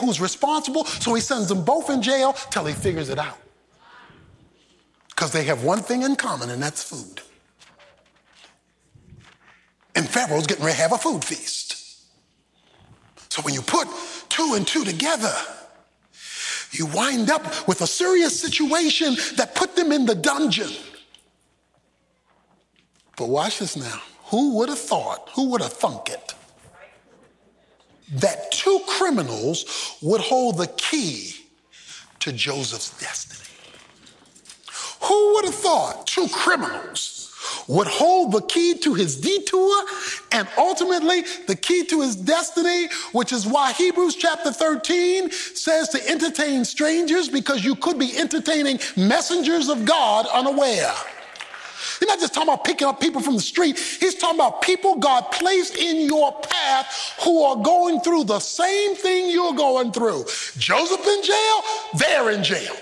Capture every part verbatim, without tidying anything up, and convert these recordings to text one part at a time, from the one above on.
who's responsible, so he sends them both in jail till he figures it out. Because they have one thing in common, and that's food. And Pharaoh's getting ready to have a food feast. So when you put two and two together, you wind up with a serious situation that put them in the dungeon. But watch this now. Who would have thought, who would have thunk it, that two criminals would hold the key to Joseph's destiny? Who would have thought two criminals would hold the key to his detour and ultimately the key to his destiny, which is why Hebrews chapter thirteen says to entertain strangers, because you could be entertaining messengers of God unaware. He's not just talking about picking up people from the street. He's talking about people God placed in your path who are going through the same thing you're going through. Joseph in jail, they're in jail.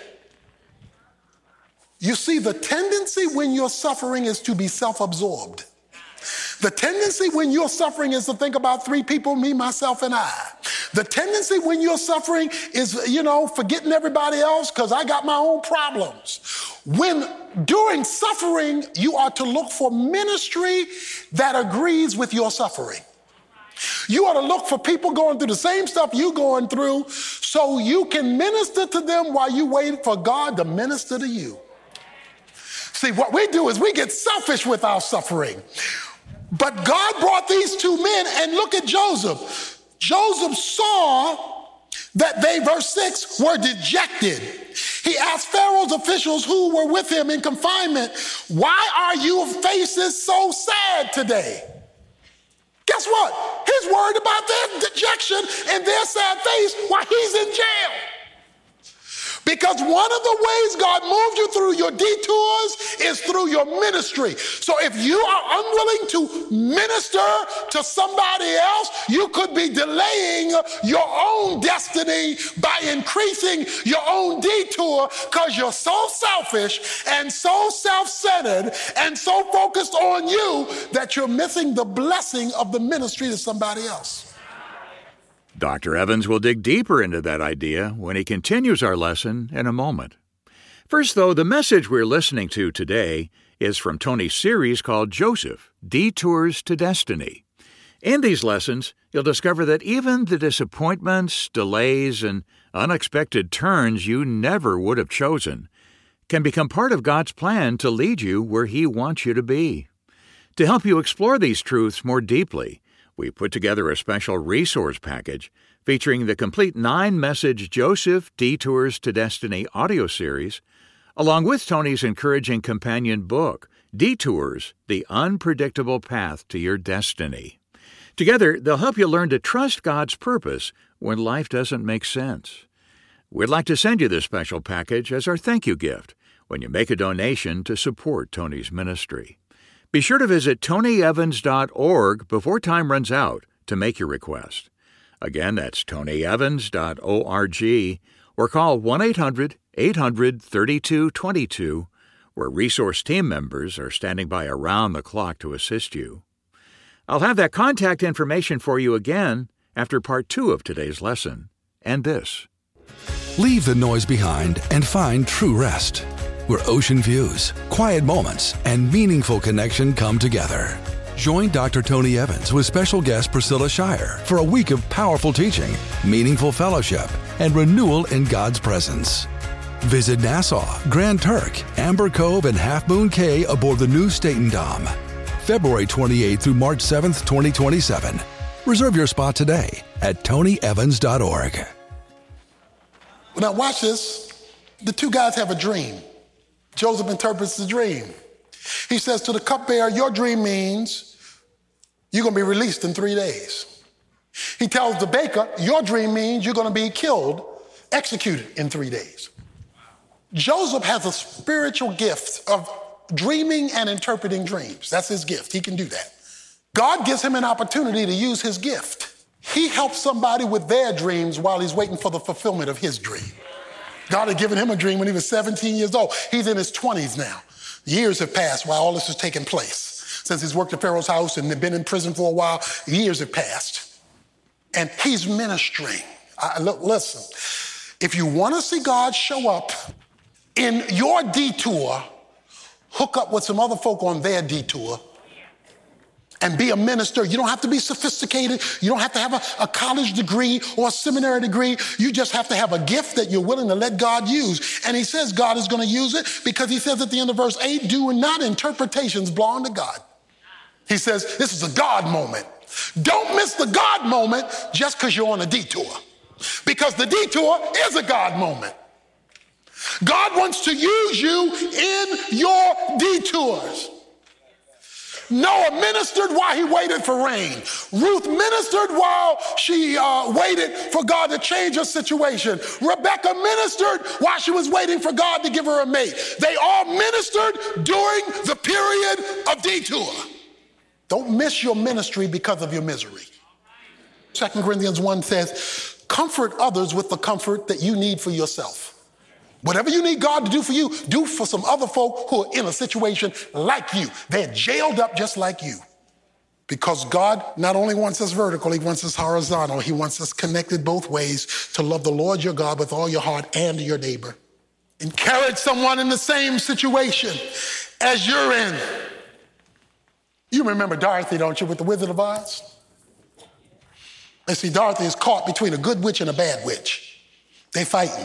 You see, the tendency when you're suffering is to be self-absorbed. The tendency when you're suffering is to think about three people, me, myself, and I. The tendency when you're suffering is, you know, forgetting everybody else because I got my own problems. When during suffering, you are to look for ministry that agrees with your suffering. You ought to look for people going through the same stuff you're going through so you can minister to them while you wait for God to minister to you. See, what we do is we get selfish with our suffering. But God brought these two men, and look at Joseph. Joseph saw that they, verse six, were dejected. He asked Pharaoh's officials who were with him in confinement, why are your faces so sad today? Guess what? He's worried about their dejection and their sad face while he's in jail. Because one of the ways God moved you through your detours is through your ministry. So if you are unwilling to minister to somebody else, you could be delaying your own destiny by increasing your own detour because you're so selfish and so self-centered and so focused on you that you're missing the blessing of the ministry to somebody else. Doctor Evans will dig deeper into that idea when he continues our lesson in a moment. First, though, the message we're listening to today is from Tony's series called Joseph, Detours to Destiny. In these lessons, you'll discover that even the disappointments, delays, and unexpected turns you never would have chosen can become part of God's plan to lead you where He wants you to be. To help you explore these truths more deeply, we put together a special resource package featuring the complete nine-message Joseph Detours to Destiny audio series, along with Tony's encouraging companion book, Detours, The Unpredictable Path to Your Destiny. Together, they'll help you learn to trust God's purpose when life doesn't make sense. We'd like to send you this special package as our thank you gift when you make a donation to support Tony's ministry. Be sure to visit tony evans dot org before time runs out to make your request. Again, that's tony evans dot org, or call one eight hundred eight hundred thirty-two twenty-two, where resource team members are standing by around the clock to assist you. I'll have that contact information for you again after part two of today's lesson, and this. Leave the noise behind and find true rest, where ocean views, quiet moments, and meaningful connection come together. Join Doctor Tony Evans with special guest Priscilla Shirer for a week of powerful teaching, meaningful fellowship, and renewal in God's presence. Visit Nassau, Grand Turk, Amber Cove, and Half Moon Cay aboard the new Staten Dome. February twenty-eighth through March seventh, twenty twenty-seven. Reserve your spot today at tony evans dot org. Now watch this. The two guys have a dream. Joseph interprets the dream. He says to the cupbearer, your dream means you're going to be released in three days. He tells the baker, your dream means you're going to be killed, executed in three days. Joseph has a spiritual gift of dreaming and interpreting dreams. That's his gift. He can do that. God gives him an opportunity to use his gift. He helps somebody with their dreams while he's waiting for the fulfillment of his dream. God had given him a dream when he was seventeen years old. He's in his twenties now. Years have passed while all this has taken place. Since he's worked at Pharaoh's house and been in prison for a while, years have passed. And he's ministering. I, look, listen, if you want to see God show up in your detour, hook up with some other folk on their detour and be a minister. You don't have to be sophisticated. You don't have to have a, a college degree or a seminary degree. You just have to have a gift that you're willing to let God use. And he says God is going to use it because he says at the end of verse eight, do not interpretations belong to God. He says this is a God moment. Don't miss the God moment just because you're on a detour, because the detour is a God moment. God wants to use you in your detours. Noah ministered while he waited for rain. Ruth ministered while she uh, waited for God to change her situation. Rebecca ministered while she was waiting for God to give her a mate. They all ministered during the period of detour. Don't miss your ministry because of your misery. Second Corinthians one says, comfort others with the comfort that you need for yourself. Whatever you need God to do for you, do for some other folk who are in a situation like you. They're jailed up just like you. Because God not only wants us vertical, he wants us horizontal. He wants us connected both ways to love the Lord your God with all your heart and your neighbor. Encourage someone in the same situation as you're in. You remember Dorothy, don't you, with the Wizard of Oz? And see, Dorothy is caught between a good witch and a bad witch. They fighting.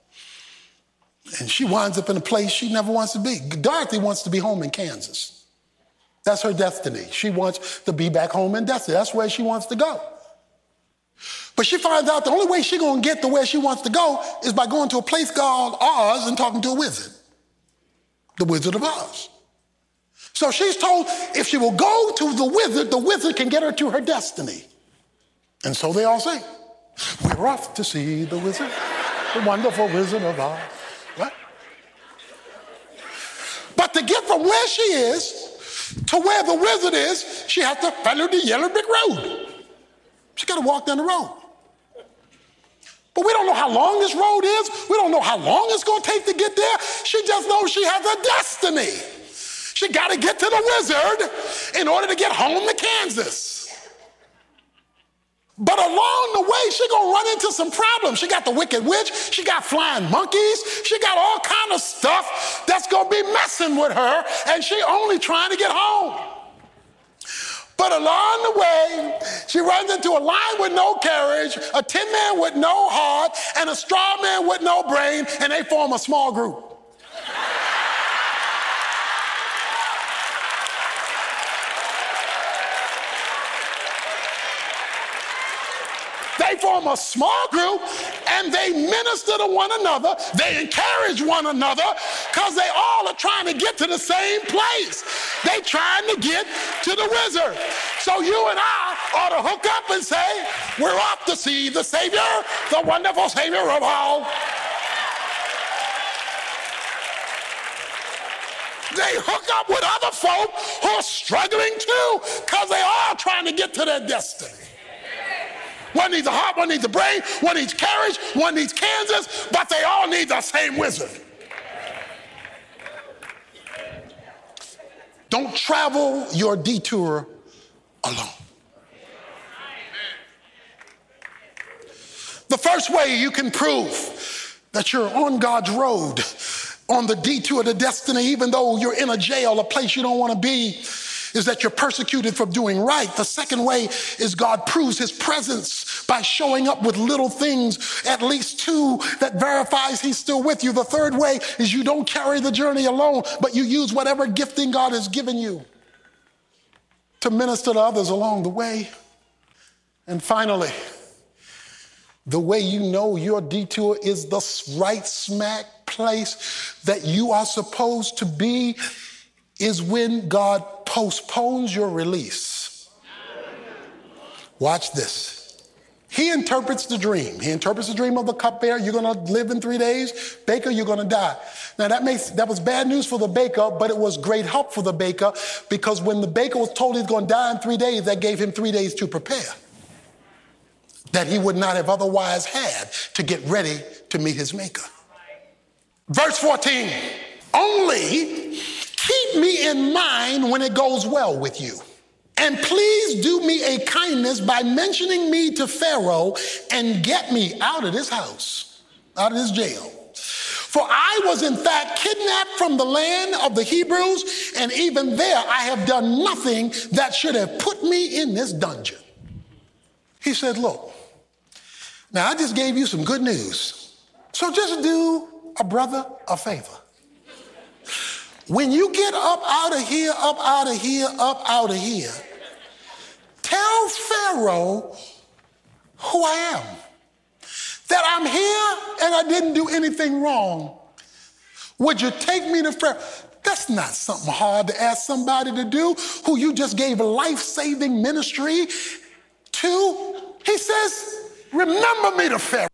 And she winds up in a place she never wants to be. Dorothy wants to be home in Kansas. That's her destiny. She wants to be back home in Destiny. That's where she wants to go. But she finds out the only way she's going to get to where she wants to go is by going to a place called Oz and talking to a wizard, the Wizard of Oz. So she's told if she will go to the wizard, the wizard can get her to her destiny. And so they all say, we're off to see the wizard, the wonderful Wizard of Oz. What? But to get from where she is to where the wizard is, she has to follow the yellow brick road. She got to walk down the road. But we don't know how long this road is. We don't know how long it's going to take to get there. She just knows she has a destiny. She got to get to the wizard in order to get home to Kansas. But along the way, she's going to run into some problems. She got the wicked witch. She got flying monkeys. She got all kind of stuff that's going to be messing with her, and she only trying to get home. But along the way, she runs into a lion with no carriage, a tin man with no heart, and a straw man with no brain, and they form a small group. They form a small group and they minister to one another. They encourage one another because they all are trying to get to the same place. They trying to get to the wizard. So you and I ought to hook up and say, we're off to see the Savior, the wonderful Savior of all. They hook up with other folk who are struggling too because they all trying to get to their destiny. One needs a heart, one needs a brain, one needs carriage, one needs Kansas, but they all need the same wizard. Don't travel your detour alone. The first way you can prove that you're on God's road, on the detour to destiny, even though you're in a jail, a place you don't want to be, is that you're persecuted for doing right. The second way is God proves his presence by showing up with little things, at least two, that verifies he's still with you. The third way is you don't carry the journey alone, but you use whatever gifting God has given you to minister to others along the way. And finally, the way you know your detour is the right smack place that you are supposed to be is when God postpones your release. Watch this. He interprets the dream. He interprets the dream of the cupbearer. You're going to live in three days. Baker, you're going to die. Now, that makes that was bad news for the baker, but it was great help for the baker because when the baker was told he's going to die in three days, that gave him three days to prepare that he would not have otherwise had to get ready to meet his maker. Verse fourteen, only keep me in mind when it goes well with you, and please do me a kindness by mentioning me to Pharaoh and get me out of this house, out of this jail. For I was in fact kidnapped from the land of the Hebrews, and even there I have done nothing that should have put me in this dungeon. He said, look, now I just gave you some good news. So just do a brother a favor. When you get up out of here, up out of here, up out of here, tell Pharaoh who I am. That I'm here and I didn't do anything wrong. Would you take me to Pharaoh? That's not something hard to ask somebody to do who you just gave a life-saving ministry to. He says, remember me to Pharaoh.